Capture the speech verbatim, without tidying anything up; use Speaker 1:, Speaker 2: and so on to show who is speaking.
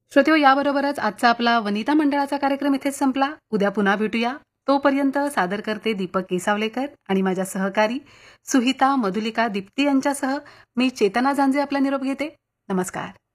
Speaker 1: श्रोतेहो, याबरोबरच आजचा आपला वनिता मंडळाचा कार्यक्रम इथेच संपला. उद्या पुन्हा भेटूया. तोपर्यंत सादर करते दीपक केसावलेकर आणि माझ्या सहकारी सुहिता, मधुलिका, दीप्ती यांच्यासह मी चेतना झांजे आपला निरोप घेते. नमस्कार.